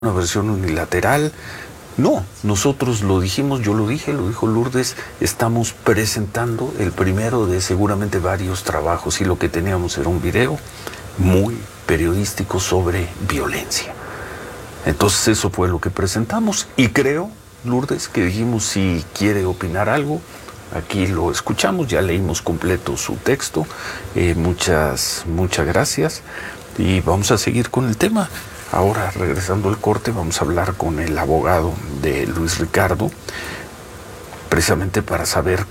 una versión unilateral. No, nosotros lo dijimos, yo lo dije, lo dijo Lourdes, estamos presentando el primero de seguramente varios trabajos y lo que teníamos era un video muy periodístico sobre violencia. Entonces eso fue lo que presentamos y creo, Lourdes, que dijimos si quiere opinar algo, aquí lo escuchamos, ya leímos completo su texto, muchas gracias y vamos a seguir con el tema. Ahora, regresando al corte, vamos a hablar con el abogado de Luis Ricardo, precisamente para saber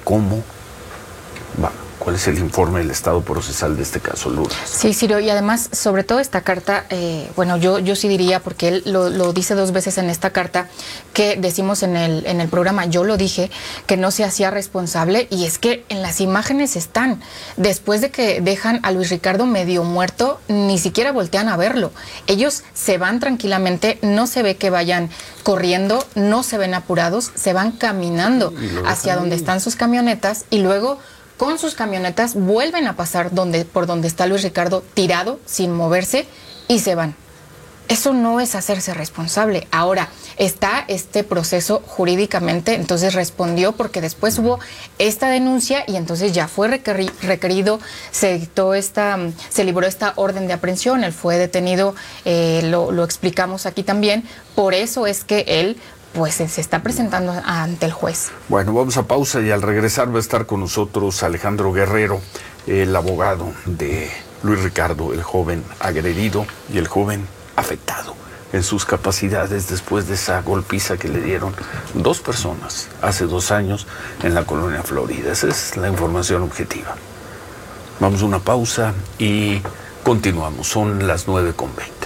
cuál es el informe del estado procesal de este caso, Lourdes. Sí, Ciro, y además, sobre todo esta carta, yo sí diría, porque él lo dice 2 veces en esta carta, que decimos en el programa, yo lo dije, que no se hacía responsable, y es que en las imágenes están. Después de que dejan a Luis Ricardo medio muerto, ni siquiera voltean a verlo. Ellos se van tranquilamente, no se ve que vayan corriendo, no se ven apurados, se van caminando hacia donde están sus camionetas, y luego con sus camionetas vuelven a pasar por donde está Luis Ricardo tirado, sin moverse, y se van. Eso no es hacerse responsable. Ahora, está este proceso jurídicamente, entonces respondió porque después hubo esta denuncia y entonces ya fue requerido, se libró esta orden de aprehensión, él fue detenido, lo explicamos aquí también, por eso es que él pues se está presentando ante el juez. Bueno, vamos a pausa y al regresar va a estar con nosotros Alejandro Guerrero, el abogado de Luis Ricardo, el joven agredido y el joven afectado en sus capacidades después de esa golpiza que le dieron 2 personas hace 2 años en la colonia Florida. Esa es la información objetiva. Vamos a una pausa y continuamos. Son las 9:20.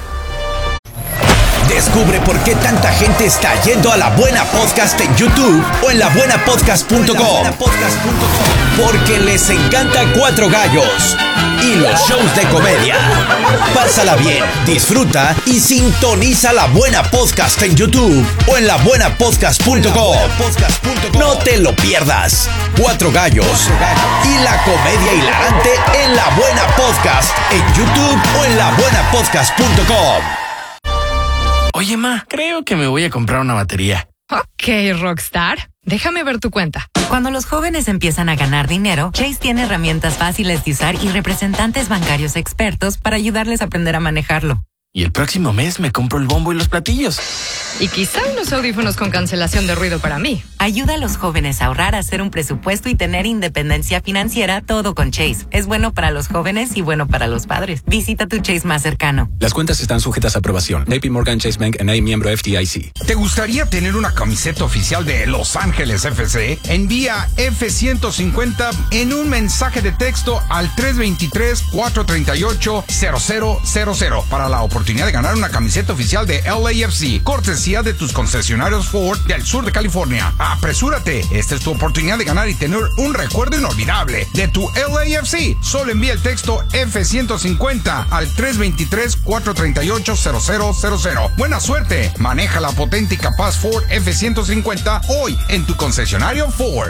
Descubre por qué tanta gente está yendo a La Buena Podcast en YouTube o en labuenapodcast.com. Porque les encanta Cuatro Gallos y los shows de comedia. Pásala bien, disfruta y sintoniza La Buena Podcast en YouTube o en labuenapodcast.com. No te lo pierdas. Cuatro Gallos y la comedia hilarante en La Buena Podcast en YouTube o en labuenapodcast.com. Oye, ma, creo que me voy a comprar una batería. Ok, Rockstar. Déjame ver tu cuenta. Cuando los jóvenes empiezan a ganar dinero, Chase tiene herramientas fáciles de usar y representantes bancarios expertos para ayudarles a aprender a manejarlo. Y el próximo mes me compro el bombo y los platillos. Y quizá unos audífonos con cancelación de ruido para mí. Ayuda a los jóvenes a ahorrar, a hacer un presupuesto y tener independencia financiera, todo con Chase. Es bueno para los jóvenes y bueno para los padres. Visita tu Chase más cercano. Las cuentas están sujetas a aprobación. JP Morgan Chase Bank N.A., miembro FDIC. ¿Te gustaría tener una camiseta oficial de Los Ángeles FC? Envía F-150 en un mensaje de texto al 323-438-0000 para la oportunidad de ganar una camiseta oficial de LAFC, cortesía de tus concesionarios Ford del sur de California. ¡Apresúrate! Esta es tu oportunidad de ganar y tener un recuerdo inolvidable de tu LAFC. Solo envía el texto F-150 al 323-438-0000. ¡Buena suerte! Maneja la potente y capaz Ford F-150 hoy en tu concesionario Ford.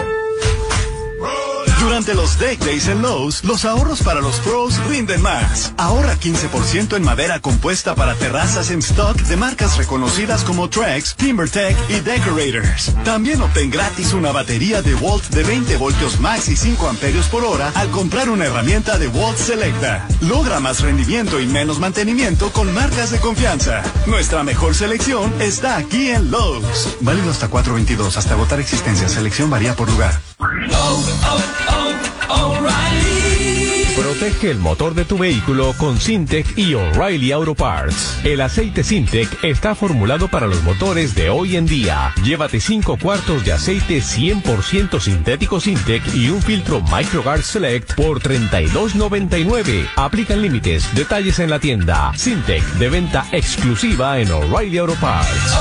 Durante los Deck Days en Lowe's, los ahorros para los pros rinden más. Ahorra 15% en madera compuesta para terrazas en stock de marcas reconocidas como Trex, TimberTech y Decorators. También obtén gratis una batería DeWalt de 20 voltios max y 5 amperios por hora al comprar una herramienta DeWalt Selecta. Logra más rendimiento y menos mantenimiento con marcas de confianza. Nuestra mejor selección está aquí en Lowe's. Válido hasta 4/22, hasta agotar existencia. Selección varía por lugar. Protege el motor de tu vehículo con Syntec y O'Reilly Auto Parts. El aceite Syntec está formulado para los motores de hoy en día. Llévate 5 cuartos de aceite 100% sintético Syntec y un filtro MicroGuard Select por $32.99. Aplican límites. Detalles en la tienda. Syntec, de venta exclusiva en O'Reilly Auto Parts.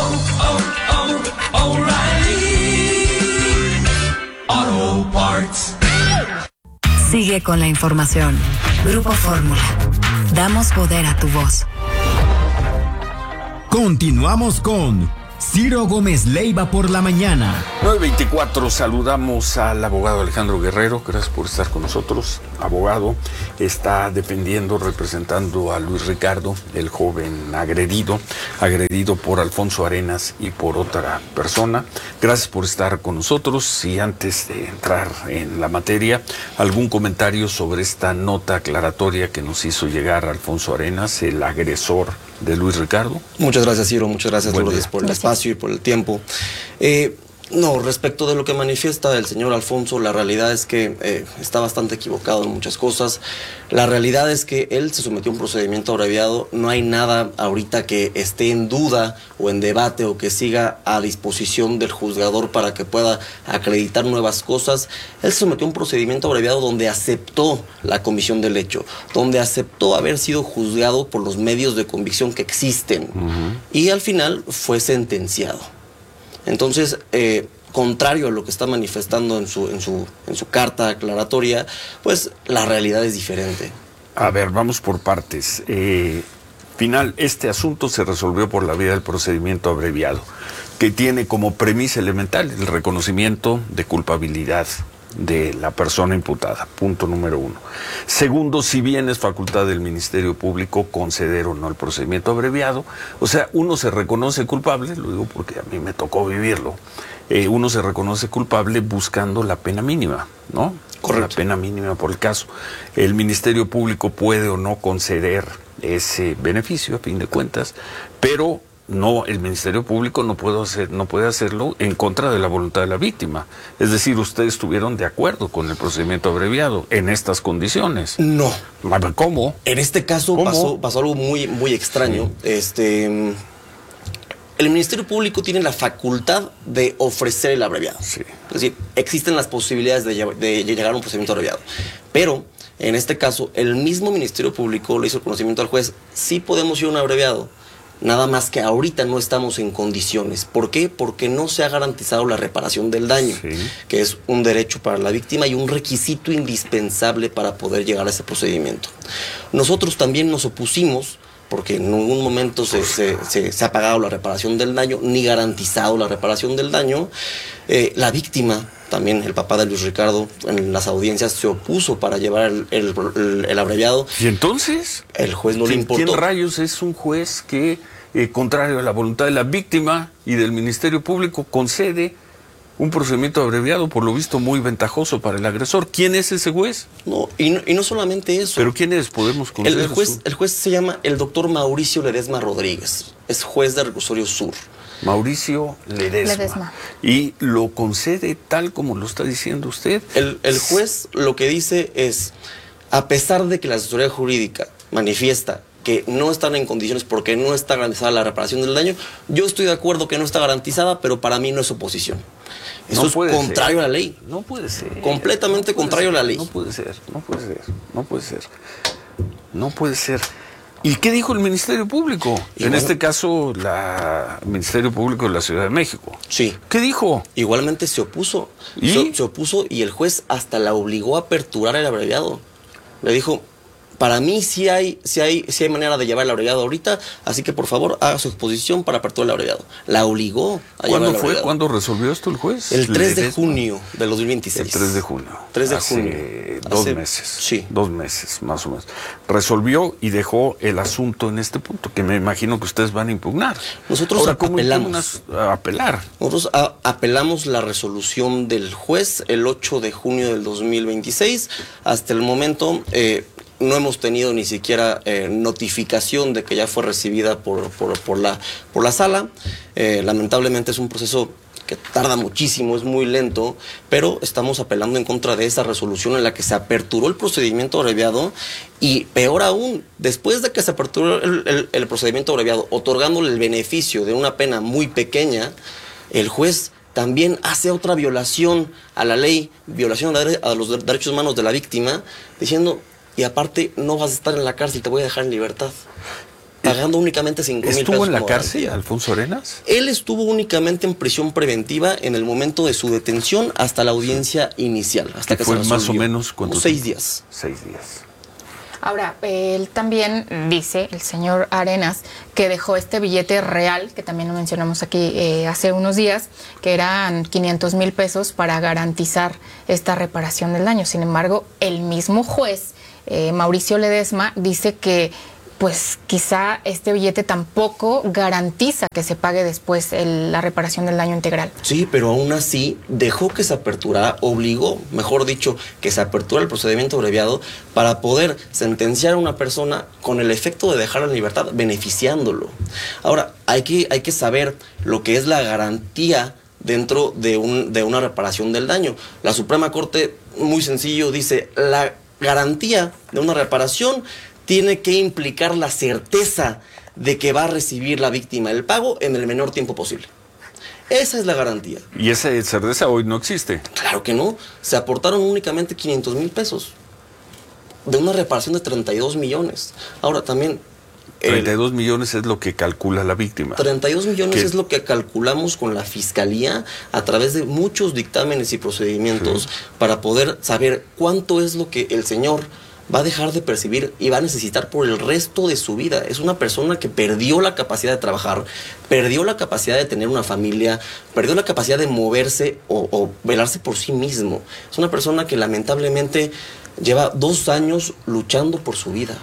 O'Reilly Auto Parts. Sigue con la información. Grupo Fórmula. Damos poder a tu voz. Continuamos con Ciro Gómez Leiva por la mañana. 9:24, saludamos al abogado Alejandro Guerrero, gracias por estar con nosotros. Abogado, está defendiendo, representando a Luis Ricardo, el joven agredido por Alfonso Arenas y por otra persona. Gracias por estar con nosotros. Y antes de entrar en la materia, ¿algún comentario sobre esta nota aclaratoria que nos hizo llegar Alfonso Arenas, el agresor de Luis Ricardo? Muchas gracias, Ciro. Muchas gracias, Lourdes, por el espacio y por el tiempo. No, respecto de lo que manifiesta el señor Alfonso, la realidad es que está bastante equivocado en muchas cosas. La realidad es que él se sometió a un procedimiento abreviado. No hay nada ahorita que esté en duda o en debate o que siga a disposición del juzgador para que pueda acreditar nuevas cosas. Él se sometió a un procedimiento abreviado donde aceptó la comisión del hecho, donde aceptó haber sido juzgado por los medios de convicción que existen. Y al final fue sentenciado. Entonces, contrario a lo que está manifestando en su carta aclaratoria, pues la realidad es diferente. A ver, vamos por partes. Este asunto se resolvió por la vía del procedimiento abreviado, que tiene como premisa elemental el reconocimiento de culpabilidad de la persona imputada, punto número 1. Segundo, si bien es facultad del Ministerio Público conceder o no el procedimiento abreviado, o sea, uno se reconoce culpable, lo digo porque a mí me tocó vivirlo, uno se reconoce culpable buscando la pena mínima, ¿no? Correcto. La pena mínima por el caso. El Ministerio Público puede o no conceder ese beneficio, a fin de cuentas, pero no, el Ministerio Público no puede hacerlo en contra de la voluntad de la víctima. Es decir, ustedes estuvieron de acuerdo con el procedimiento abreviado en estas condiciones. No. ¿Cómo? En este caso pasó algo muy extraño. Sí. El Ministerio Público tiene la facultad de ofrecer el abreviado. Sí. Es decir, existen las posibilidades de llegar a un procedimiento abreviado. Pero, en este caso, el mismo Ministerio Público le hizo el conocimiento al juez: sí podemos ir a un abreviado. Nada más que ahorita no estamos en condiciones. ¿Por qué? Porque no se ha garantizado la reparación del daño, que es un derecho para la víctima y un requisito indispensable para poder llegar a ese procedimiento. Nosotros también nos opusimos, porque en ningún momento se ha pagado la reparación del daño, ni garantizado la reparación del daño. La víctima, también el papá de Luis Ricardo, en las audiencias se opuso para llevar el abreviado. ¿Y entonces? El juez no le importó. ¿Quién rayos es un juez que, contrario a la voluntad de la víctima y del Ministerio Público, concede un procedimiento abreviado, por lo visto muy ventajoso para el agresor? ¿Quién es ese juez? No, y no solamente eso. ¿Pero quién es? ¿Podemos conocer? El juez se llama el doctor Mauricio Ledesma Rodríguez. Es juez de Reclusorio Sur. Mauricio Ledesma. Y lo concede tal como lo está diciendo usted. El juez lo que dice es: a pesar de que la asesoría jurídica manifiesta que no están en condiciones porque no está garantizada la reparación del daño, yo estoy de acuerdo que no está garantizada, pero para mí no es oposición. Eso es contrario a la ley. No puede ser. Completamente contrario a la ley. No puede ser. ¿Y qué dijo el Ministerio Público? En este caso, el Ministerio Público de la Ciudad de México. Sí. ¿Qué dijo? Igualmente se opuso. ¿Y? Se opuso y el juez hasta la obligó a aperturar el abreviado. Le dijo: para mí sí hay manera de llevar el abreviado ahorita, así que por favor haga su exposición para aperturar el abreviado. La obligó a llevar el abreviado. ¿Cuándo resolvió esto el juez? El 3 de junio del 2026. El 3 de junio. 3 de junio. 2 meses. Sí. 2 meses, más o menos. Resolvió y dejó el asunto en este punto, que me imagino que ustedes van a impugnar. Nosotros Ahora, ¿cómo apelamos. A apelar? Nosotros apelamos la resolución del juez el 8 de junio del 2026. Hasta el momento no hemos tenido ni siquiera notificación de que ya fue recibida por la sala. Lamentablemente es un proceso que tarda muchísimo, es muy lento, pero estamos apelando en contra de esa resolución en la que se aperturó el procedimiento abreviado y, peor aún, después de que se aperturó el procedimiento abreviado, otorgándole el beneficio de una pena muy pequeña, el juez también hace otra violación a la ley, violación a los derechos humanos de la víctima, diciendo: y aparte no vas a estar en la cárcel, te voy a dejar en libertad, pagando únicamente 5,000 pesos. ¿Estuvo en la cárcel, Alfonso Arenas? Él estuvo únicamente en prisión preventiva en el momento de su detención hasta la audiencia inicial, hasta que fue se resolvió. Más o menos, ¿cuánto? 6 días. 6 días. Ahora, él también dice, el señor Arenas, que dejó este billete real, que también lo mencionamos aquí hace unos días, que eran 500,000 pesos para garantizar esta reparación del daño. Sin embargo, el mismo juez, Mauricio Ledesma, dice que pues quizá este billete tampoco garantiza que se pague después la reparación del daño integral. Sí, pero aún así dejó que se aperturara, obligó, mejor dicho, que se apertura el procedimiento abreviado para poder sentenciar a una persona con el efecto de dejarla en libertad, beneficiándolo. Ahora, hay que saber lo que es la garantía dentro de una reparación del daño. La Suprema Corte, muy sencillo, dice, la garantía de una reparación tiene que implicar la certeza de que va a recibir la víctima el pago en el menor tiempo posible. Esa es la garantía. ¿Y esa certeza hoy no existe? Claro que no. Se aportaron únicamente 500,000 pesos de una reparación de 32 millones. Ahora también... 32 millones es lo que calcula la víctima. 32 millones es lo que calculamos con la Fiscalía a través de muchos dictámenes y procedimientos para poder saber cuánto es lo que el señor va a dejar de percibir y va a necesitar por el resto de su vida. Es una persona que perdió la capacidad de trabajar, perdió la capacidad de tener una familia, perdió la capacidad de moverse o velarse por sí mismo. Es una persona que lamentablemente lleva 2 años luchando por su vida.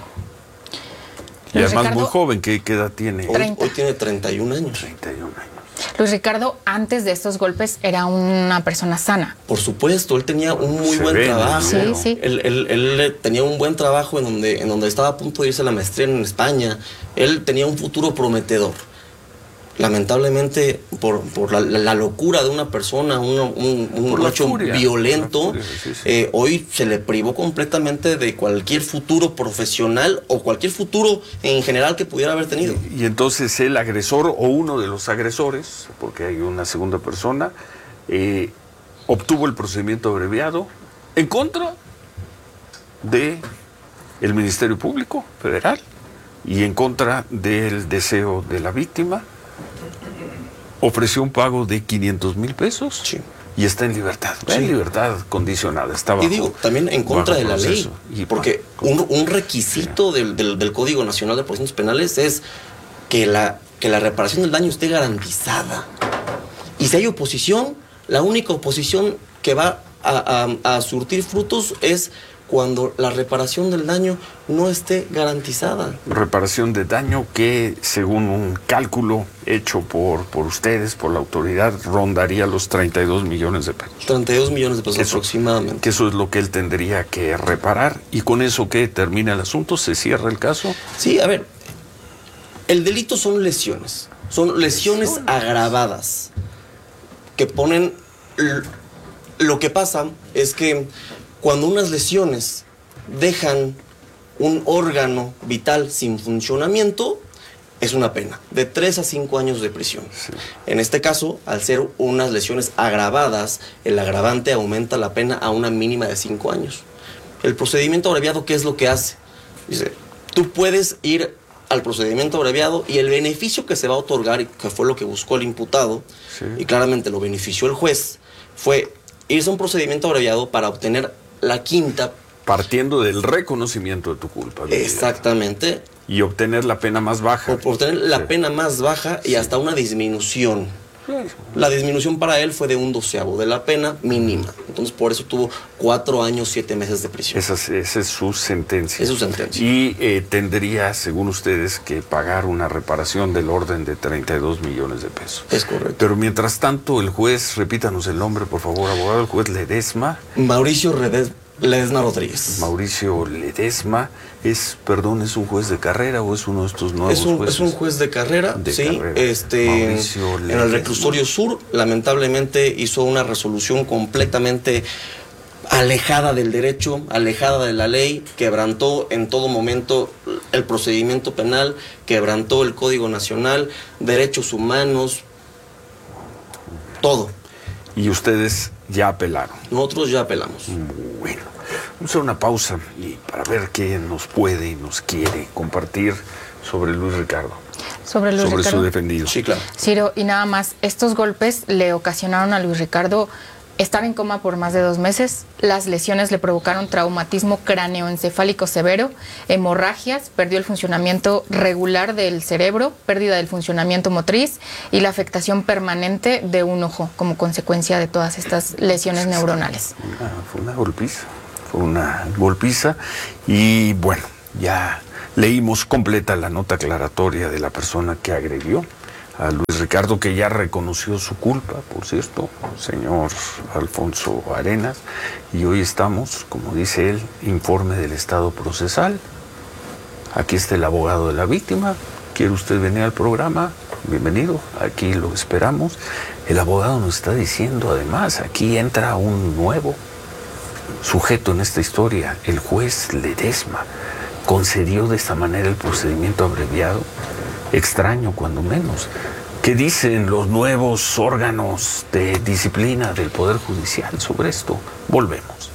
Y además muy joven, ¿qué edad tiene? Hoy tiene 31 años. 31 años. Luis Ricardo, antes de estos golpes, era una persona sana. Por supuesto, él tenía un muy buen trabajo. Sí, sí. Él tenía un buen trabajo en donde estaba a punto de irse a la maestría en España. Él tenía un futuro prometedor. Lamentablemente, por la locura de una persona, un hecho violento, hoy se le privó completamente de cualquier futuro profesional o cualquier futuro en general que pudiera haber tenido. Y entonces el agresor o uno de los agresores, porque hay una segunda persona, obtuvo el procedimiento abreviado en contra de el Ministerio Público Federal y en contra del deseo de la víctima. Ofreció un pago de 500,000 pesos y está en libertad. En libertad condicionada. Está bajo, y digo, también en contra de la ley. Porque un requisito del Código Nacional de Procedimientos Penales es que la reparación del daño esté garantizada. Y si hay oposición, la única oposición que va a surtir frutos es cuando la reparación del daño no esté garantizada. Reparación de daño que, según un cálculo hecho por ustedes, por la autoridad, rondaría los 32 millones de pesos. 32 millones de pesos aproximadamente. Que eso es lo que él tendría que reparar. ¿Y con eso qué? ¿Termina el asunto? ¿Se cierra el caso? Sí, a ver, el delito son lesiones. Son lesiones agravadas que ponen... Lo que pasa es que cuando unas lesiones dejan un órgano vital sin funcionamiento, es una pena de 3 a 5 años de prisión. Sí. En este caso, al ser unas lesiones agravadas, el agravante aumenta la pena a una mínima de 5 años. El procedimiento abreviado, ¿qué es lo que hace? Dice, tú puedes ir al procedimiento abreviado y el beneficio que se va a otorgar, y que fue lo que buscó el imputado, y claramente lo benefició el juez, fue irse a un procedimiento abreviado para obtener la quinta. Partiendo del reconocimiento de tu culpa. Exactamente. Y obtener la pena más baja. Obtener la pena más baja y hasta una disminución. La disminución para él fue de 1/12 de la pena mínima. Entonces, por eso tuvo 4 años, 7 meses de prisión. Esa es su sentencia. Es su sentencia. Y tendría, según ustedes, que pagar una reparación del orden de 32 millones de pesos. Es correcto. Pero mientras tanto, el juez, repítanos el nombre, por favor, abogado, el juez Ledesma. Mauricio Ledesma Rodríguez. Mauricio Ledesma es un juez de carrera o es uno de estos nuevos jueces? Es un juez de carrera, sí. En el reclusorio sur, lamentablemente hizo una resolución completamente alejada del derecho, alejada de la ley, quebrantó en todo momento el procedimiento penal, quebrantó el Código Nacional, derechos humanos, todo. ¿Y ustedes ya apelaron? Nosotros ya apelamos. Bueno, vamos a hacer una pausa y para ver qué nos puede y nos quiere compartir sobre Luis Ricardo. Sobre su defendido. Sí, claro. Ciro, y nada más, estos golpes le ocasionaron a Luis Ricardo estar en coma por más de 2 meses. Las lesiones le provocaron traumatismo cráneoencefálico severo, hemorragias, perdió el funcionamiento regular del cerebro, pérdida del funcionamiento motriz y la afectación permanente de un ojo como consecuencia de todas estas lesiones neuronales. Fue una golpiza y bueno, ya leímos completa la nota aclaratoria de la persona que agredió a Luis Ricardo, que ya reconoció su culpa, por cierto, señor Alfonso Arenas, y hoy estamos, como dice él, informe del estado procesal. Aquí está el abogado de la víctima. ¿Quiere usted venir al programa? Bienvenido, aquí lo esperamos. El abogado nos está diciendo, además, aquí entra un nuevo sujeto en esta historia. El juez Ledesma concedió de esta manera el procedimiento abreviado, extraño cuando menos. ¿Qué dicen los nuevos órganos de disciplina del Poder Judicial sobre esto? Volvemos.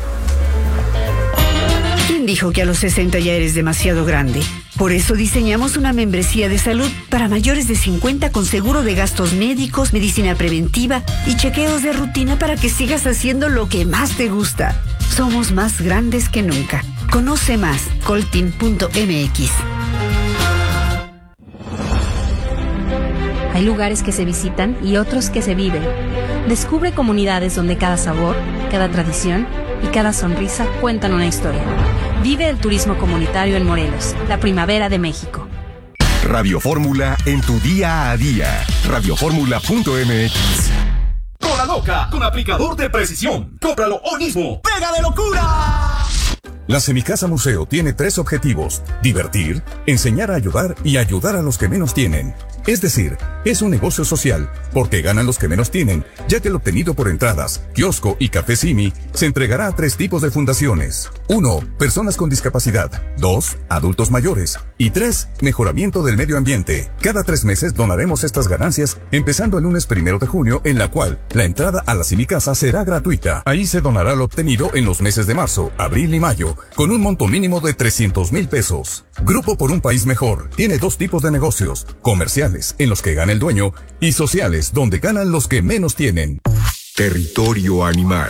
¿Quién dijo que a los 60 ya eres demasiado grande? Por eso diseñamos una membresía de salud para mayores de 50 con seguro de gastos médicos, medicina preventiva y chequeos de rutina para que sigas haciendo lo que más te gusta. Somos más grandes que nunca. Conoce más, coltin.mx. Hay lugares que se visitan y otros que se viven. Descubre comunidades donde cada sabor, cada tradición y cada sonrisa cuentan una historia. Vive el turismo comunitario en Morelos, la primavera de México. Radio Fórmula en tu día a día. Radioformula.mx. Cola Loca con aplicador de precisión. Cómpralo hoy mismo. ¡Pega de locura! La Semicasa Museo tiene 3 objetivos: divertir, enseñar a ayudar y ayudar a los que menos tienen. Es decir, es un negocio social, porque ganan los que menos tienen, ya que el obtenido por entradas, kiosco y café Simi se entregará a 3 tipos de fundaciones. 1. Personas con discapacidad. 2. Adultos mayores. Y 3. Mejoramiento del medio ambiente. Cada 3 meses donaremos estas ganancias, empezando el lunes 1 de junio, en la cual la entrada a la Semicasa será gratuita. Ahí se donará lo obtenido en los meses de marzo, abril y mayo, con un monto mínimo de 300,000 pesos. Grupo por un País Mejor tiene 2 tipos de negocios: comerciales, en los que gana el dueño, y sociales, donde ganan los que menos tienen. Territorio Animal.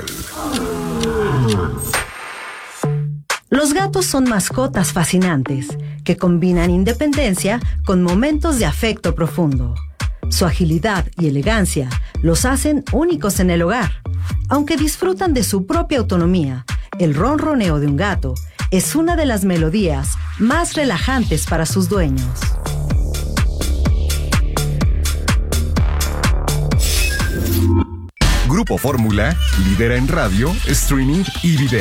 Los gatos son mascotas fascinantes que combinan independencia con momentos de afecto profundo. Su agilidad y elegancia los hacen únicos en el hogar. Aunque disfrutan de su propia autonomía, el ronroneo de un gato es una de las melodías más relajantes para sus dueños. Grupo Fórmula lidera en radio, streaming y video.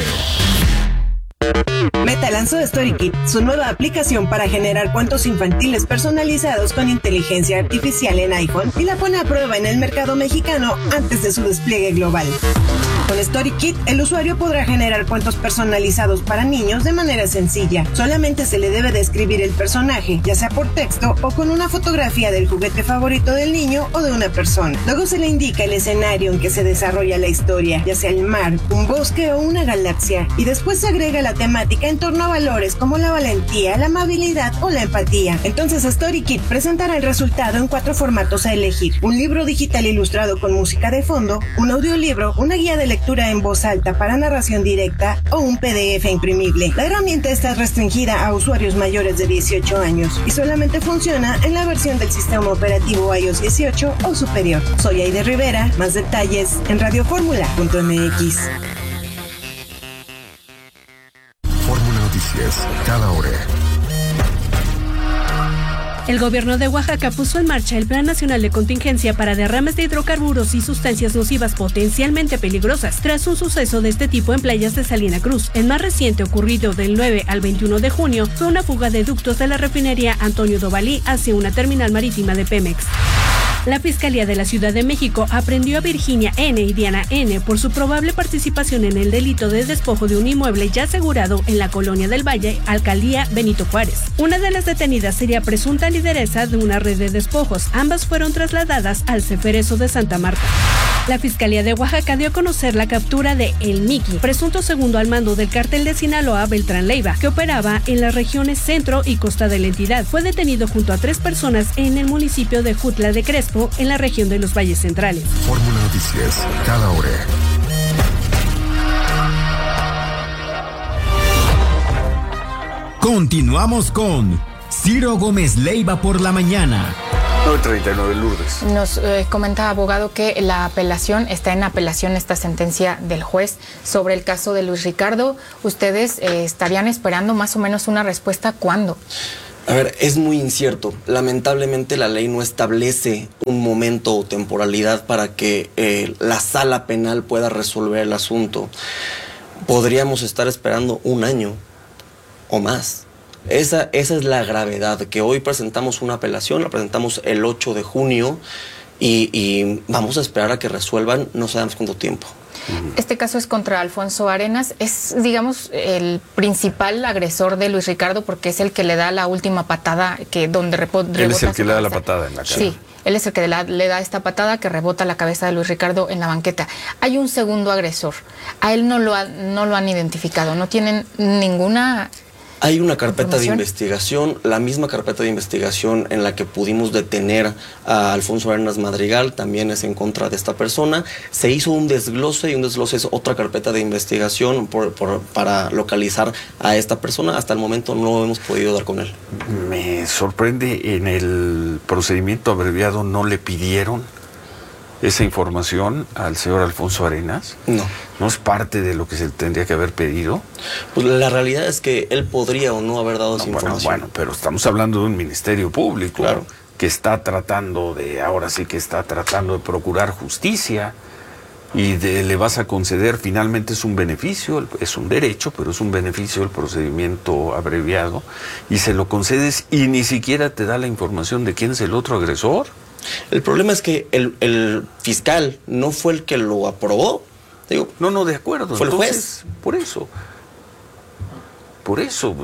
Meta lanzó StoryKit, su nueva aplicación para generar cuentos infantiles personalizados con inteligencia artificial en iPhone, y la pone a prueba en el mercado mexicano antes de su despliegue global. Con StoryKit, el usuario podrá generar cuentos personalizados para niños de manera sencilla. Solamente se le debe describir el personaje, ya sea por texto o con una fotografía del juguete favorito del niño o de una persona. Luego se le indica el escenario en que se desarrolla la historia, ya sea el mar, un bosque o una galaxia, y después se agrega la temática en torno a valores como la valentía, la amabilidad o la empatía. Entonces StoryKit presentará el resultado en 4 formatos a elegir: un libro digital ilustrado con música de fondo, un audiolibro, una guía de lectura en voz alta para narración directa o un PDF imprimible. La herramienta está restringida a usuarios mayores de 18 años y solamente funciona en la versión del sistema operativo iOS 18 o superior. Soy Aide Rivera, más detalles en radioformula.mx. Fórmula Noticias, cada hora. El gobierno de Oaxaca puso en marcha el Plan Nacional de Contingencia para derrames de hidrocarburos y sustancias nocivas potencialmente peligrosas tras un suceso de este tipo en playas de Salina Cruz. El más reciente, ocurrido del 9 al 21 de junio, fue una fuga de ductos de la refinería Antonio Dovalí hacia una terminal marítima de Pemex. La Fiscalía de la Ciudad de México aprehendió a Virginia N. y Diana N. por su probable participación en el delito de despojo de un inmueble ya asegurado en la Colonia del Valle, Alcaldía Benito Juárez. Una de las detenidas sería presunta lideresa de una red de despojos. Ambas fueron trasladadas al Ceferezo de Santa Marta. La Fiscalía de Oaxaca dio a conocer la captura de El Miki, presunto segundo al mando del cártel de Sinaloa Beltrán Leiva, que operaba en las regiones centro y costa de la entidad. Fue detenido junto a 3 personas en el municipio de Jutla de Crespo, en la región de los Valles Centrales. Fórmula Noticias, cada hora. Continuamos con Ciro Gómez Leiva por la mañana. 9:39, Lourdes. Nos comenta, abogado, que la apelación, está en apelación esta sentencia del juez sobre el caso de Luis Ricardo. ¿Ustedes estarían esperando más o menos una respuesta cuándo? A ver, es muy incierto. Lamentablemente la ley no establece un momento o temporalidad para que la sala penal pueda resolver el asunto. Podríamos estar esperando un año o más. Esa es la gravedad, que hoy presentamos una apelación, la presentamos el 8 de junio y vamos a esperar a que resuelvan no sabemos cuánto tiempo. Este caso es contra Alfonso Arenas, es, digamos, el principal agresor de Luis Ricardo porque es el que le da la última patada donde rebota. Él es el que le da la patada en la cara. Sí, él es el que le da esta patada que rebota la cabeza de Luis Ricardo en la banqueta. Hay un segundo agresor, a él no lo han identificado, no tienen ninguna... Hay una carpeta de investigación, la misma carpeta de investigación en la que pudimos detener a Alfonso Arenas Madrigal, también es en contra de esta persona. Se hizo un desglose y un desglose es otra carpeta de investigación para localizar a esta persona. Hasta el momento no hemos podido dar con él. Me sorprende, en el procedimiento abreviado no le pidieron esa información al señor Alfonso Arenas. ¿No es parte de lo que se tendría que haber pedido? Pues la realidad es que él podría o no haber dado esa información. Bueno, pero estamos hablando de un ministerio público, claro, que está tratando de procurar justicia y le vas a conceder, finalmente es un beneficio, es un derecho, pero es un beneficio el procedimiento abreviado, y se lo concedes y ni siquiera te da la información de quién es el otro agresor. El problema es que el fiscal no fue el que lo aprobó. Digo, no, de acuerdo. Fue el juez. Por eso,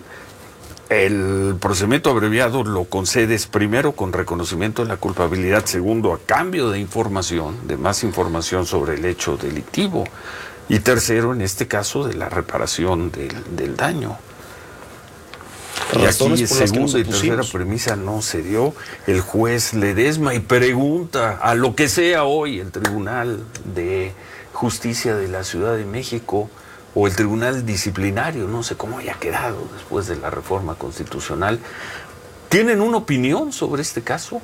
el procedimiento abreviado lo concedes primero con reconocimiento de la culpabilidad, segundo a cambio de información, de más información sobre el hecho delictivo, y tercero, en este caso, de la reparación del daño. Y aquí segunda y tercera premisa no se dio. El juez Ledesma y pregunta a lo que sea hoy el Tribunal de Justicia de la Ciudad de México o el Tribunal Disciplinario, no sé cómo haya quedado después de la reforma constitucional, ¿tienen una opinión sobre este caso?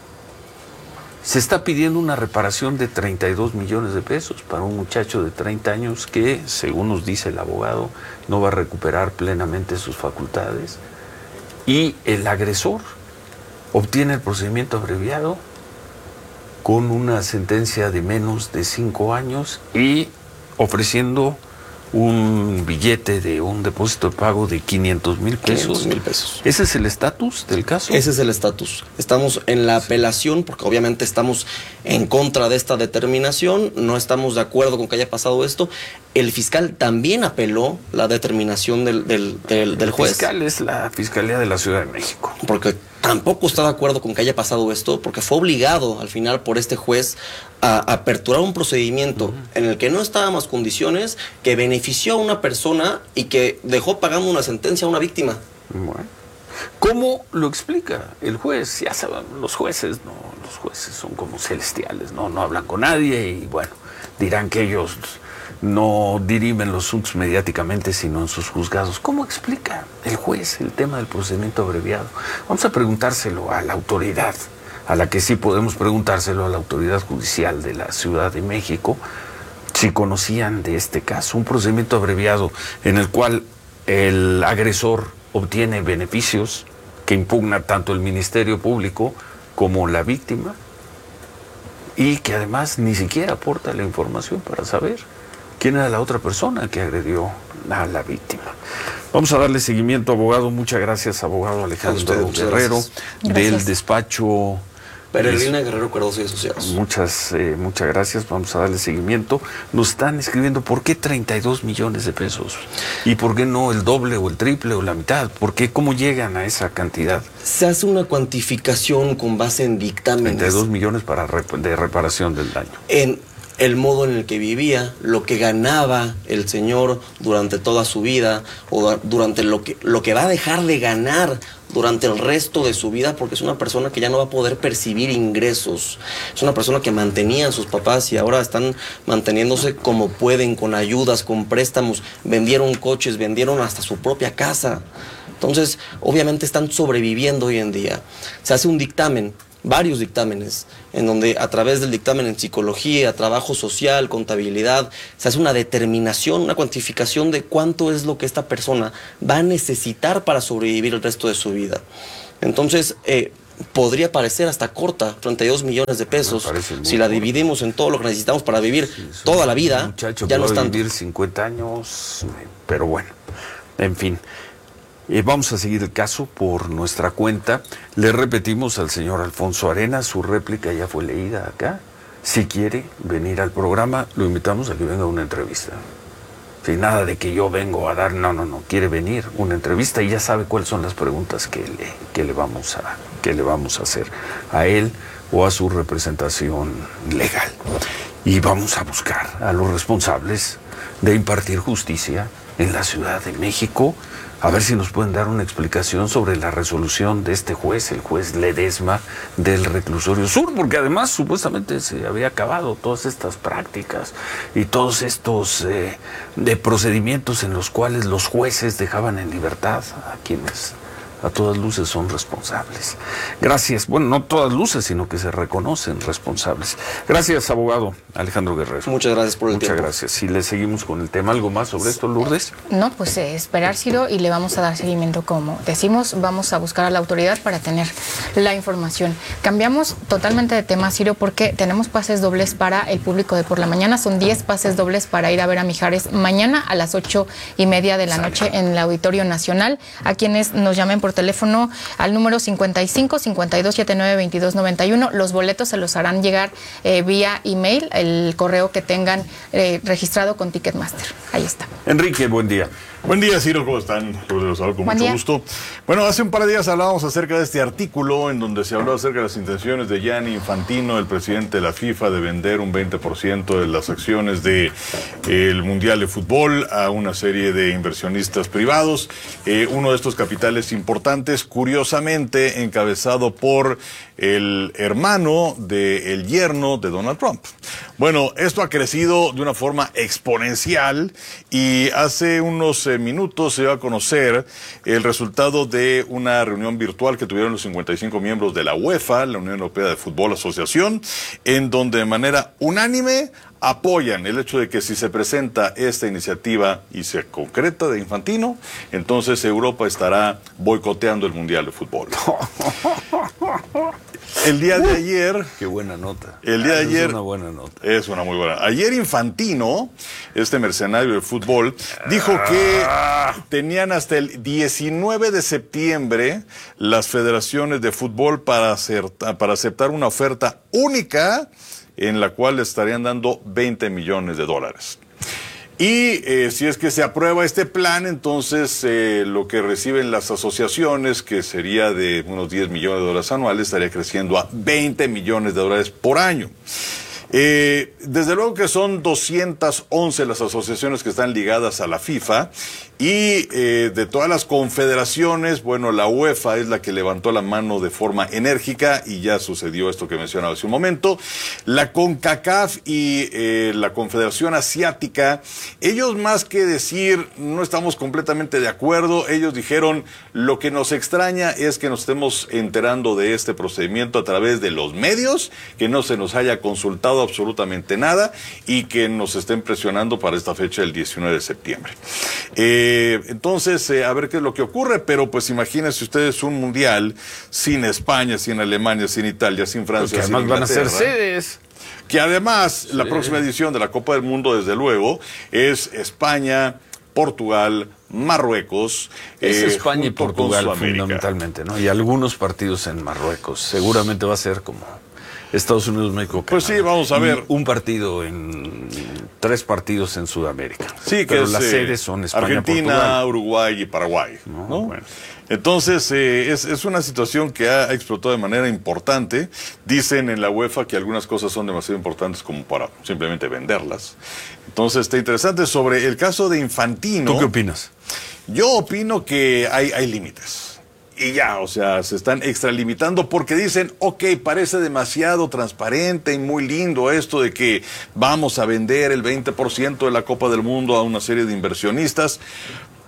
Se está pidiendo una reparación de 32 millones de pesos para un muchacho de 30 años que, según nos dice el abogado, no va a recuperar plenamente sus facultades. Y el agresor obtiene el procedimiento abreviado con una sentencia de menos de 5 años y ofreciendo un billete de un depósito de pago de 500,000 pesos. 500,000 pesos. ¿Ese es el estatus del caso? Ese es el estatus. Estamos en la apelación porque obviamente estamos en contra de esta determinación, no estamos de acuerdo con que haya pasado esto. El fiscal también apeló la determinación del juez. El fiscal es la Fiscalía de la Ciudad de México. Porque tampoco está de acuerdo con que haya pasado esto, porque fue obligado al final por este juez a aperturar un procedimiento en el que no estaban más condiciones, que benefició a una persona y que dejó pagando una sentencia a una víctima. Bueno, ¿cómo lo explica el juez? Ya saben, los jueces son como celestiales, no hablan con nadie y bueno, dirán que ellos no dirimen los asuntos mediáticamente, sino en sus juzgados. ¿Cómo explica el juez el tema del procedimiento abreviado? Vamos a preguntárselo a la autoridad, a la que sí podemos preguntárselo, a la autoridad judicial de la Ciudad de México, si conocían de este caso. Un procedimiento abreviado en el cual el agresor obtiene beneficios que impugna tanto el Ministerio Público como la víctima y que además ni siquiera aporta la información para saber quién era la otra persona que agredió a la víctima. Vamos a darle seguimiento, abogado. Muchas gracias, abogado Alejandro Guerrero, del despacho Perelina Guerrero Cardoso y Asociados. Muchas gracias. Vamos a darle seguimiento. Nos están escribiendo, ¿por qué 32 millones de pesos? ¿Y por qué no el doble o el triple o la mitad? ¿Por qué? ¿Cómo llegan a esa cantidad? Se hace una cuantificación con base en dictámenes. 32 millones de reparación del daño. En el modo en el que vivía, lo que ganaba el señor durante toda su vida, o durante lo que va a dejar de ganar durante el resto de su vida, porque es una persona que ya no va a poder percibir ingresos. Es una persona que mantenía a sus papás y ahora están manteniéndose como pueden, con ayudas, con préstamos. Vendieron coches, vendieron hasta su propia casa. Entonces, obviamente están sobreviviendo hoy en día. Se hace un dictamen, varios dictámenes, en donde a través del dictamen en psicología, trabajo social, contabilidad, se hace una determinación, una cuantificación de cuánto es lo que esta persona va a necesitar para sobrevivir el resto de su vida. Entonces, podría parecer hasta corta, 32 millones de pesos. Si la dividimos en todo lo que necesitamos para vivir toda la vida, muchacho ya no es puede tanto. vivir 50 años, pero bueno, en fin. Vamos a seguir el caso por nuestra cuenta. Le repetimos al señor Alfonso Arenas, su réplica ya fue leída acá. Si quiere venir al programa, lo invitamos a que venga a una entrevista. Sin nada de que yo vengo a dar, no, quiere venir una entrevista y ya sabe cuáles son las preguntas que le vamos a hacer a él o a su representación legal. Y vamos a buscar a los responsables de impartir justicia en la Ciudad de México, a ver si nos pueden dar una explicación sobre la resolución de este juez, el juez Ledesma del Reclusorio Sur, porque además supuestamente se había acabado todas estas prácticas y todos estos de procedimientos en los cuales los jueces dejaban en libertad a quienes a todas luces son responsables. Gracias. Bueno, no todas luces, sino que se reconocen responsables. Gracias, abogado Alejandro Guerrero. Muchas gracias por el tiempo. Muchas gracias. Y le seguimos con el tema. ¿Algo más sobre esto, Lourdes? No, pues esperar, Ciro, y le vamos a dar seguimiento. Como decimos, vamos a buscar a la autoridad para tener la información. Cambiamos totalmente de tema, Ciro, porque tenemos pases dobles para el público de por la mañana. Son 10 pases dobles para ir a ver a Mijares mañana a las 8:30 de la noche en el Auditorio Nacional. A quienes nos llamen por teléfono al número 55-5279-2291. Los boletos se los harán llegar vía email, el correo que tengan registrado con Ticketmaster. Ahí está. Enrique, buen día. Buen día, Ciro, ¿cómo están? Los saludo con mucho gusto. Bueno, hace un par de días hablábamos acerca de este artículo en donde se habló acerca de las intenciones de Gianni Infantino, el presidente de la FIFA, de vender un 20% de las acciones del Mundial de Fútbol a una serie de inversionistas privados. Uno de estos capitales importantes, curiosamente, encabezado por el hermano del yerno de Donald Trump. Bueno, esto ha crecido de una forma exponencial y hace unos minutos se dio a conocer el resultado de una reunión virtual que tuvieron los 55 miembros de la UEFA, la Unión Europea de Fútbol Asociación, en donde de manera unánime apoyan el hecho de que si se presenta esta iniciativa y se concreta de Infantino, entonces Europa estará boicoteando el Mundial de Fútbol. El día de ayer... Qué buena nota. El día de ayer... Es una buena nota. Es una muy buena. Ayer Infantino, este mercenario del fútbol, dijo que tenían hasta el 19 de septiembre las federaciones de fútbol para aceptar una oferta única en la cual le estarían dando $20 millones. Y si es que se aprueba este plan, entonces lo que reciben las asociaciones, que sería de unos $10 millones anuales, estaría creciendo a $20 millones por año. Desde luego que son 211 las asociaciones que están ligadas a la FIFA y de todas las confederaciones, bueno, la UEFA es la que levantó la mano de forma enérgica y ya sucedió esto que mencionaba hace un momento. La CONCACAF y la Confederación Asiática, ellos más que decir no estamos completamente de acuerdo, ellos dijeron lo que nos extraña es que nos estemos enterando de este procedimiento a través de los medios, que no se nos haya consultado absolutamente nada y que nos estén presionando para esta fecha del 19 de septiembre. Entonces, a ver qué es lo que ocurre, pero pues imagínense ustedes un mundial sin España, sin Alemania, sin Italia, sin Francia, sin Inglaterra. Además van a ser sedes. Que además, la próxima edición de la Copa del Mundo, desde luego, es España, Portugal, Marruecos. Es España y Portugal fundamentalmente, ¿no? Y algunos partidos en Marruecos. Seguramente va a ser como Estados Unidos, México, Canadá. Pues sí, vamos a ver. Un partido tres partidos en Sudamérica. Sí, que pero las sedes son España, Argentina, Portugal, Uruguay y Paraguay, ¿no? Bueno. Entonces, es una situación que ha explotado de manera importante. Dicen en la UEFA que algunas cosas son demasiado importantes como para simplemente venderlas. Entonces, está interesante. Sobre el caso de Infantino... ¿Tú qué opinas? Yo opino que hay límites. Y ya, o sea, se están extralimitando porque dicen, ok, parece demasiado transparente y muy lindo esto de que vamos a vender el 20% de la Copa del Mundo a una serie de inversionistas.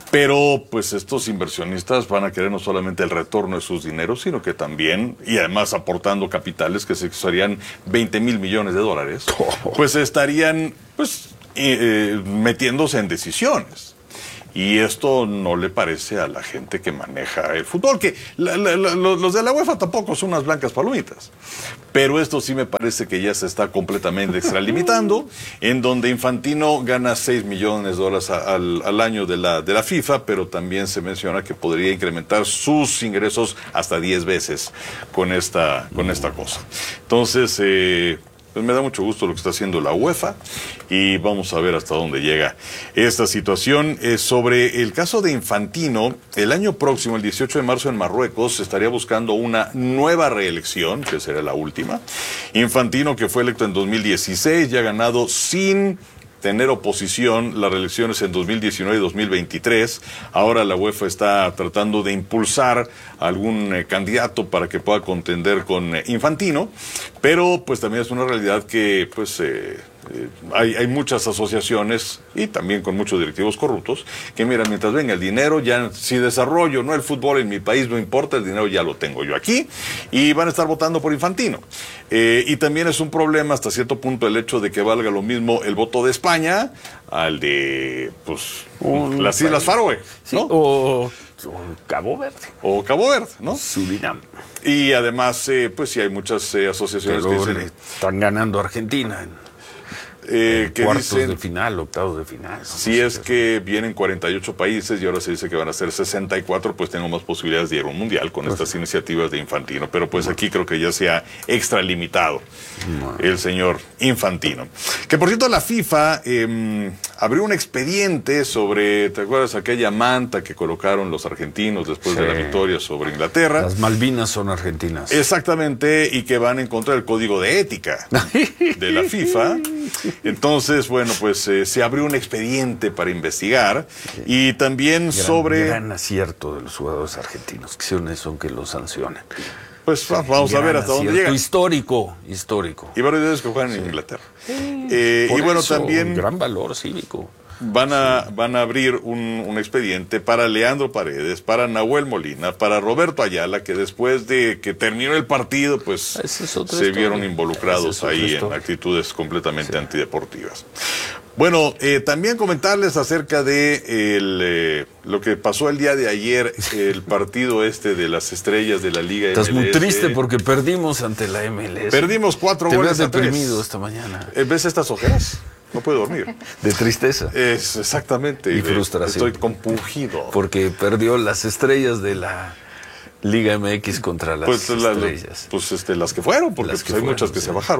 Pero pues estos inversionistas van a querer no solamente el retorno de sus dineros, sino que también, y además aportando capitales que serían 20 mil millones de dólares, pues estarían pues metiéndose en decisiones. Y esto no le parece a la gente que maneja el fútbol, que los de la UEFA tampoco son unas blancas palomitas. Pero esto sí me parece que ya se está completamente extralimitando, en donde Infantino gana 6 millones de dólares al año de la FIFA, pero también se menciona que podría incrementar sus ingresos hasta 10 veces con esta cosa. Entonces, pues me da mucho gusto lo que está haciendo la UEFA y vamos a ver hasta dónde llega esta situación. Sobre el caso de Infantino, el año próximo, el 18 de marzo en Marruecos, se estaría buscando una nueva reelección, que será la última. Infantino, que fue electo en 2016, ya ha ganado sin tener oposición las reelecciones en 2019 y 2023. Ahora la UEFA está tratando de impulsar a algún candidato para que pueda contender con Infantino, pero pues también es una realidad que pues hay muchas asociaciones y también con muchos directivos corruptos que miran, mientras venga el dinero, ya si desarrollo no el fútbol en mi país no importa, el dinero ya lo tengo yo aquí, y van a estar votando por Infantino. Y también es un problema hasta cierto punto el hecho de que valga lo mismo el voto de España al de pues las Islas Faroe, ¿no? Sí, o Cabo Verde. O Cabo Verde, ¿no? Surinam. Y además, pues sí hay muchas asociaciones que dicen, están ganando Argentina en cuartos de final, octavos de final. Si es que vienen 48 países y ahora se dice que van a ser 64, pues tengo más posibilidades de ir a un mundial con estas iniciativas de Infantino. Pero pues aquí creo que ya se ha extralimitado el señor Infantino. Que por cierto la FIFA abrió un expediente sobre, ¿te acuerdas aquella manta que colocaron los argentinos después de la victoria sobre Inglaterra? Las Malvinas son argentinas. Exactamente, y que van en contra del código de ética de la FIFA. Entonces, bueno, pues se abrió un expediente para investigar y también gran acierto de los jugadores argentinos que hicieron eso, aunque lo sancionen. Pues vamos a ver hasta dónde llega. Histórico. Y varios de ellos que juegan en Inglaterra. Y bueno, también gran valor cívico. Van a abrir un expediente para Leandro Paredes, para Nahuel Molina, para Roberto Ayala, que después de que terminó el partido, pues se vieron involucrados ahí en actitudes completamente antideportivas. Bueno, también comentarles acerca de lo que pasó el día de ayer, el partido de las estrellas de la Liga MLS. Estás muy triste porque perdimos ante la MLS. Perdimos 4 goles a 3. Te ves deprimido esta mañana. ¿Ves estas ojeras? No puedo dormir. De tristeza. Exactamente. Y frustración. Estoy compungido. Porque perdió las estrellas de la Liga MX contra las estrellas. Las que fueron, porque hay muchas que se bajaron.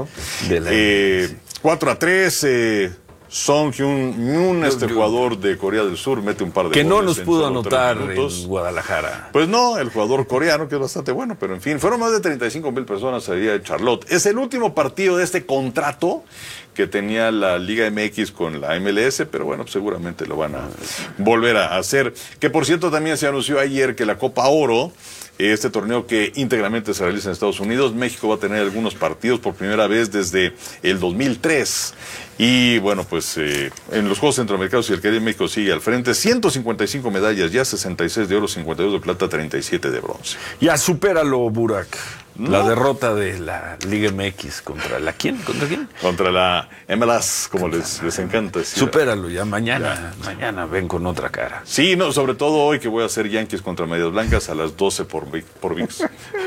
4-3. Song Hyun-min, jugador de Corea del Sur, mete un par de goles. Que no nos pudo en anotar en Guadalajara. Pues no, el jugador coreano, que es bastante bueno, pero en fin, fueron más de 35,000 personas allá en Charlotte. Es el último partido de este contrato que tenía la Liga MX con la MLS, pero bueno, seguramente lo van a volver a hacer. Que por cierto también se anunció ayer que la Copa Oro, este torneo que íntegramente se realiza en Estados Unidos, México va a tener algunos partidos por primera vez desde el 2003. Y bueno, pues en los Juegos Centroamericanos y el Caribe, México sigue al frente. 155 medallas, ya 66 de oro, 52 de plata, 37 de bronce. Ya supéralo, Burak. No. La derrota de la Liga MX contra la ¿quién? ¿Contra quién? Contra la MLS, como les encanta decir. Supéralo ya, mañana ven con otra cara. Sí, no, sobre todo hoy que voy a hacer Yankees contra Medias Blancas a las 12 por ViX.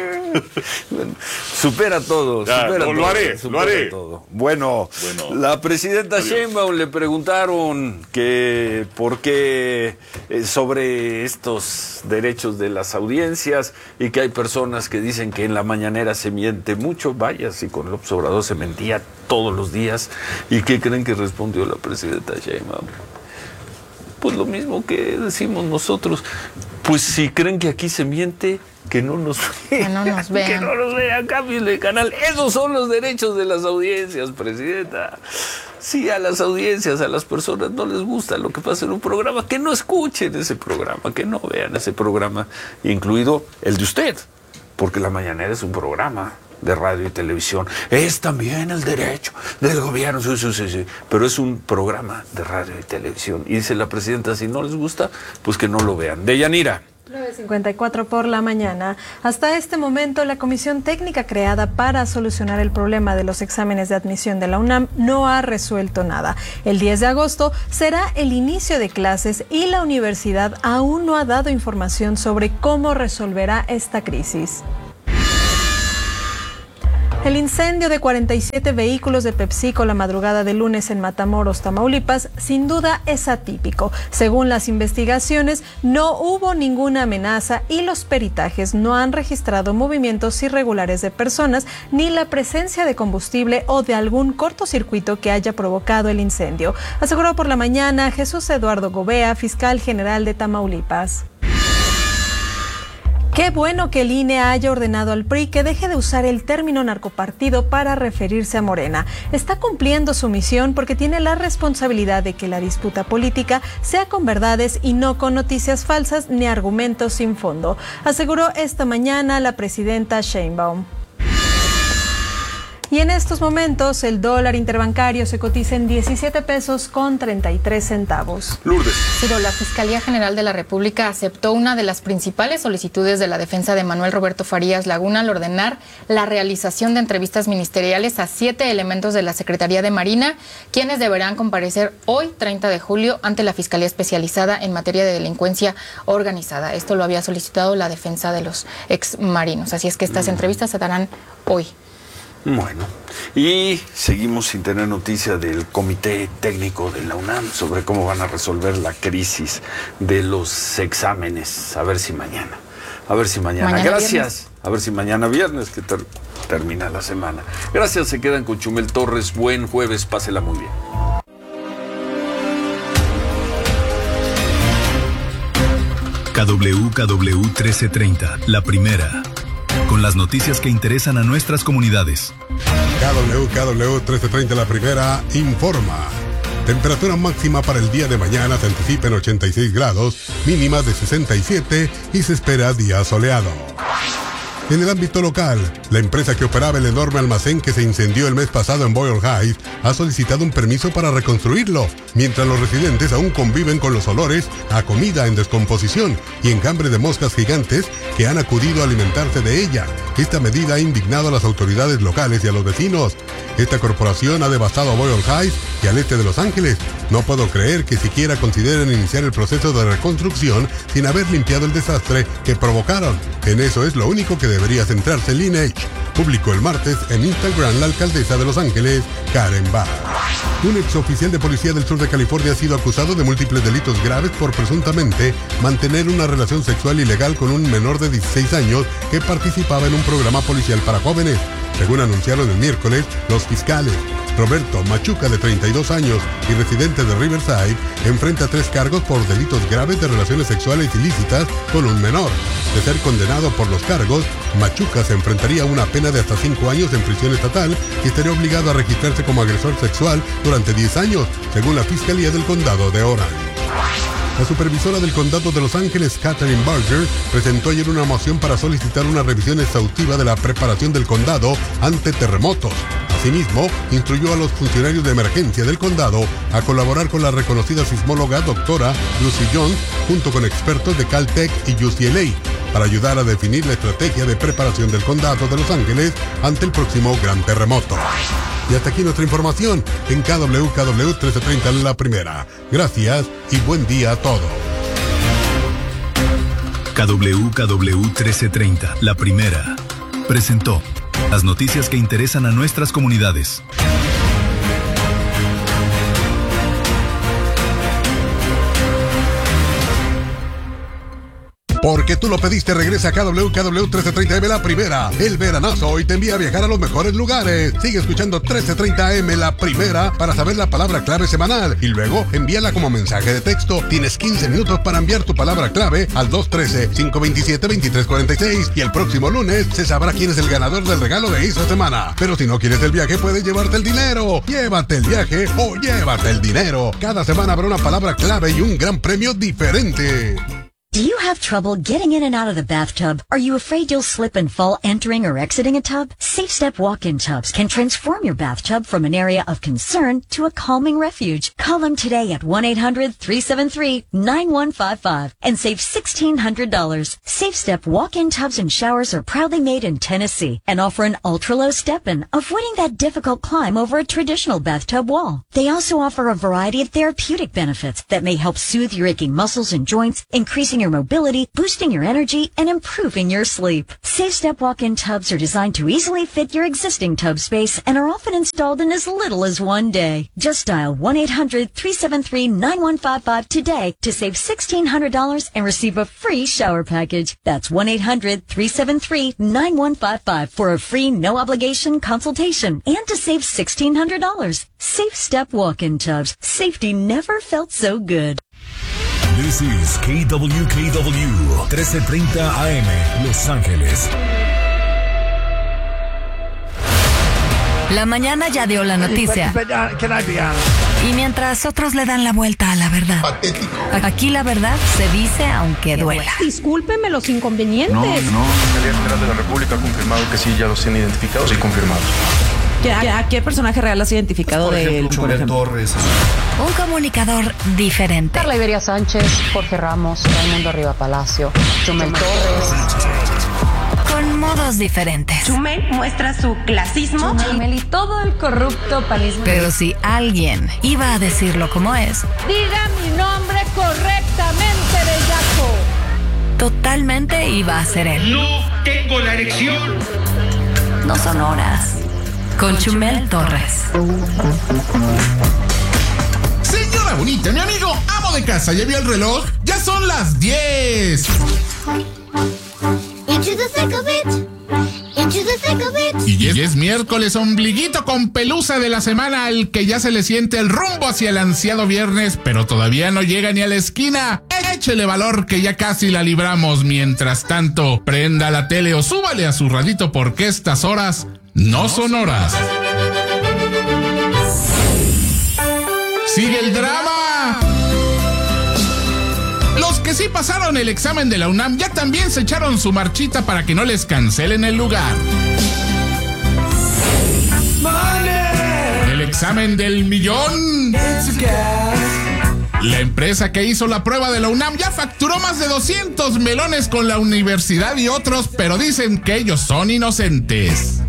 Supera todo. Lo haré. Todo. Bueno, la presidenta Sheinbaum le preguntaron que por qué sobre estos derechos de las audiencias y que hay personas que dicen que en la mañanera se miente mucho. Vaya, si con López Obrador se mentía todos los días. ¿Y qué creen que respondió la presidenta Sheinbaum? Pues lo mismo que decimos nosotros. Pues si creen que aquí se miente, que no nos vean. Que no nos vean, cambien de canal. Esos son los derechos de las audiencias, presidenta. Si a las audiencias, a las personas no les gusta lo que pasa en un programa, que no escuchen ese programa, que no vean ese programa, incluido el de usted, porque la mañanera es un programa de radio y televisión. Es también el derecho del gobierno, sí. Pero es un programa de radio y televisión. Y dice la presidenta, si no les gusta, pues que no lo vean. Deyanira. 9:54 por la mañana. Hasta este momento, la comisión técnica creada para solucionar el problema de los exámenes de admisión de la UNAM no ha resuelto nada. El 10 de agosto será el inicio de clases y la universidad aún no ha dado información sobre cómo resolverá esta crisis. El incendio de 47 vehículos de PepsiCo la madrugada del lunes en Matamoros, Tamaulipas, sin duda es atípico. Según las investigaciones, no hubo ninguna amenaza y los peritajes no han registrado movimientos irregulares de personas ni la presencia de combustible o de algún cortocircuito que haya provocado el incendio, aseguró por la mañana Jesús Eduardo Gobea, fiscal general de Tamaulipas. Qué bueno que el INE haya ordenado al PRI que deje de usar el término narcopartido para referirse a Morena. Está cumpliendo su misión porque tiene la responsabilidad de que la disputa política sea con verdades y no con noticias falsas ni argumentos sin fondo, aseguró esta mañana la presidenta Sheinbaum. Y en estos momentos el dólar interbancario se cotiza en 17 pesos con 33 centavos. Lourdes. Pero la Fiscalía General de la República aceptó una de las principales solicitudes de la defensa de Manuel Roberto Farías Laguna al ordenar la realización de entrevistas ministeriales a 7 elementos de la Secretaría de Marina, quienes deberán comparecer hoy, 30 de julio, ante la Fiscalía Especializada en materia de delincuencia organizada. Esto lo había solicitado la defensa de los exmarinos. Así es que estas entrevistas se darán hoy. Bueno, y seguimos sin tener noticia del Comité Técnico de la UNAM sobre cómo van a resolver la crisis de los exámenes. A ver si mañana. Gracias. Viernes. A ver si mañana viernes, que termina la semana. Gracias, se quedan con Chumel Torres. Buen jueves, pásela muy bien. KWKW 1330, la primera. Con las noticias que interesan a nuestras comunidades. KWKW 1330, la primera, informa. Temperatura máxima para el día de mañana se anticipa en 86 grados, mínima de 67 y se espera día soleado. En el ámbito local, la empresa que operaba el enorme almacén que se incendió el mes pasado en Boyle Heights ha solicitado un permiso para reconstruirlo, mientras los residentes aún conviven con los olores a comida en descomposición y enjambre de moscas gigantes que han acudido a alimentarse de ella. Esta medida ha indignado a las autoridades locales y a los vecinos. Esta corporación ha devastado a Boyle Heights y al este de Los Ángeles. No puedo creer que siquiera consideren iniciar el proceso de reconstrucción sin haber limpiado el desastre que provocaron. En eso es lo único que debería centrarse el INEH, publicó el martes en Instagram la alcaldesa de Los Ángeles, Karen Bass. Un exoficial de policía del sur de California ha sido acusado de múltiples delitos graves por presuntamente mantener una relación sexual ilegal con un menor de 16 años que participaba en un programa policial para jóvenes. Según anunciaron el miércoles, los fiscales Roberto Machuca, de 32 años y residente de Riverside, enfrenta 3 cargos por delitos graves de relaciones sexuales ilícitas con un menor. De ser condenado por los cargos, Machuca se enfrentaría a una pena de hasta 5 años en prisión estatal y estaría obligado a registrarse como agresor sexual durante 10 años, según la Fiscalía del Condado de Orange. La supervisora del Condado de Los Ángeles, Catherine Barger, presentó ayer una moción para solicitar una revisión exhaustiva de la preparación del condado ante terremotos. Asimismo, instruyó a los funcionarios de emergencia del condado a colaborar con la reconocida sismóloga doctora Lucy Jones, junto con expertos de Caltech y UCLA, para ayudar a definir la estrategia de preparación del condado de Los Ángeles ante el próximo gran terremoto. Y hasta aquí nuestra información en KWKW 1330, la primera. Gracias y buen día a todos. KWKW 1330, la primera, presentó las noticias que interesan a nuestras comunidades. Porque tú lo pediste, regresa a KWKW 1330M, la primera. El veranazo hoy te envía a viajar a los mejores lugares. Sigue escuchando 1330M, la primera, para saber la palabra clave semanal. Y luego envíala como mensaje de texto. Tienes 15 minutos para enviar tu palabra clave al 213-527-2346. Y el próximo lunes se sabrá quién es el ganador del regalo de esta semana. Pero si no quieres el viaje, puedes llevarte el dinero. Llévate el viaje o llévate el dinero. Cada semana habrá una palabra clave y un gran premio diferente. Do you have trouble getting in and out of the bathtub? Are you afraid you'll slip and fall entering or exiting a tub? Safe Step walk-in tubs can transform your bathtub from an area of concern to a calming refuge. Call them today at 1-800-373-9155 and save $1,600. Safe Step walk-in tubs and showers are proudly made in Tennessee and offer an ultra-low step-in, avoiding that difficult climb over a traditional bathtub wall. They also offer a variety of therapeutic benefits that may help soothe your aching muscles and joints, increasing your mobility, boosting your energy, and improving your sleep. Safe Step walk-in tubs are designed to easily fit your existing tub space and are often installed in as little as one day. Just dial 1-800-373-9155 today to save $1,600 and receive a free shower package. That's 1-800-373-9155 for a free no-obligation consultation and to save $1,600. Safe Step walk-in tubs. Safety never felt so good. This is KWKW 1330 AM, Los Ángeles. La mañana ya dio la noticia. Y mientras otros le dan la vuelta a la verdad. Aquí la verdad se dice aunque duela. Discúlpeme los inconvenientes. No. La Fiscalía General de la República ha confirmado que sí, ya los tienen identificados y confirmados. ¿A qué personaje real has identificado de él? Chumel Torres. Un comunicador diferente. Carla Iberia Sánchez, Jorge Ramos, Raimundo Arriba Palacio, Chumel Torres. Con modos diferentes. Chumel muestra su clasismo. Chumel y todo el corrupto panismo. Pero si alguien iba a decirlo como es, Diga mi nombre correctamente, bellaco. totalmente iba a ser él. No tengo la erección. No son horas. Con Chumel Torres. Señora bonita, mi amigo amo de casa, ¿ya vio el reloj? ¡Ya son las 10! Y es miércoles, ombliguito con pelusa de la semana al que ya se le siente el rumbo hacia el ansiado viernes, pero todavía no llega ni a la esquina. Échele valor que ya casi la libramos. Mientras tanto, prenda la tele o súbale a su radito porque estas horas no son horas. ¡Sigue el drama! Los que sí pasaron el examen de la UNAM ya también se echaron su marchita para que no les cancelen el lugar. El examen del millón. La empresa que hizo la prueba de la UNAM ya facturó más de 200 melones con la universidad y otros, pero dicen que ellos son inocentes.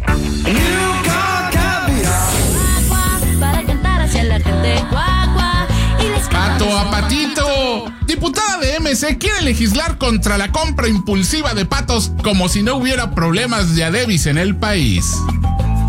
Pato a patito. Diputada de MC quiere legislar contra la compra impulsiva de patos como si no hubiera problemas de adebis en el país.